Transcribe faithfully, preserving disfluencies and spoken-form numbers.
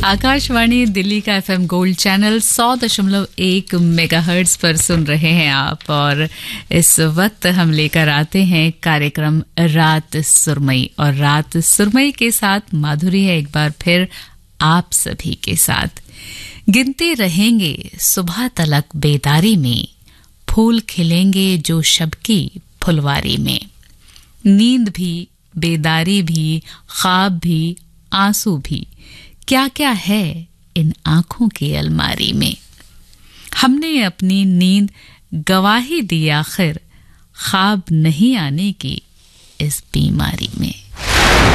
आकाशवाणी दिल्ली का FM gold channel सौ दशमलव एक मेगाहर्ट्ज पर सुन रहे हैं आप, और इस वक्त हम लेकर आते हैं कार्यक्रम रात सुरमई। और रात सुरमई के साथ माधुरी है एक बार फिर आप सभी के साथ। गिनते रहेंगे सुबह तलक बेदारी में, फूल खिलेंगे जो शब की फुलवारी में। नींद भी, बेदारी भी, ख्वाब भी, आंसू भी, क्या क्या है इन आंखों की अलमारी में। हमने अपनी नींद गवाही दी आखिर, ख्वाब नहीं आने की इस बीमारी में।